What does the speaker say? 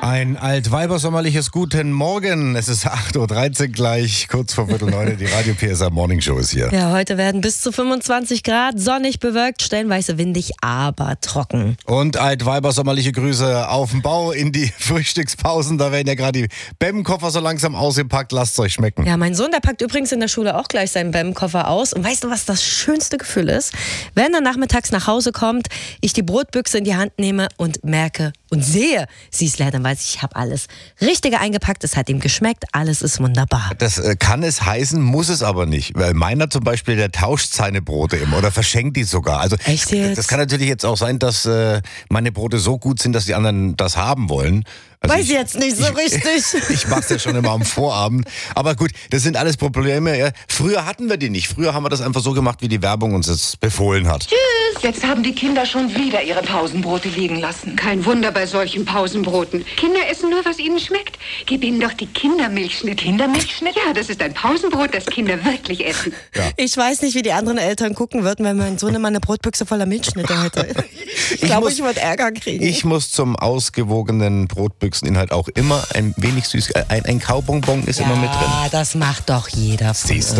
Ein altweibersommerliches Guten Morgen. Es ist 8.13 Uhr gleich, kurz vor 8:45. Die Radio PSA Morning Show ist hier. Ja, heute werden bis zu 25 Grad, sonnig bewölkt, stellenweise windig, aber trocken. Und altweibersommerliche Grüße auf dem Bau in die Frühstückspausen. Da werden ja gerade die BEM-Koffer so langsam ausgepackt. Lasst es euch schmecken. Ja, mein Sohn, der packt übrigens in der Schule auch gleich seinen BEM-Koffer aus. Und weißt du, was das schönste Gefühl ist? Wenn er nachmittags nach Hause kommt, ich die Brotbüchse in die Hand nehme und merke und sehe, sie ist leer, dann weiß ich habe alles Richtige eingepackt, es hat ihm geschmeckt, alles ist wunderbar. Das kann es heißen, muss es aber nicht. Weil meiner zum Beispiel, der tauscht seine Brote immer oder verschenkt die sogar. Also Echt jetzt? Das kann natürlich jetzt auch sein, dass meine Brote so gut sind, dass die anderen das haben wollen. Also Weiß ich jetzt nicht so richtig. Ich mach's ja schon immer am Vorabend. Aber gut, das sind alles Probleme. Ja. Früher hatten wir die nicht. Früher haben wir das einfach so gemacht, wie die Werbung uns das befohlen hat. Tschüss! Jetzt haben die Kinder schon wieder ihre Pausenbrote liegen lassen. Kein Wunder bei solchen Pausenbroten. Kinder essen nur, was ihnen schmeckt. Gib ihnen doch die Kindermilchschnitt. Kindermilchschnitt? Ja, das ist ein Pausenbrot, das Kinder wirklich essen. Ja. Ich weiß nicht, wie die anderen Eltern gucken würden, wenn mein Sohn immer eine Brotbüchse voller Milchschnitte hätte. Ich glaube, ich würde Ärger kriegen. Ich muss zum ausgewogenen Brotbüchseninhalt auch immer ein wenig süß. Ein Kaubonbon ist immer mit drin. Ja, das macht doch jeder von Siehst du?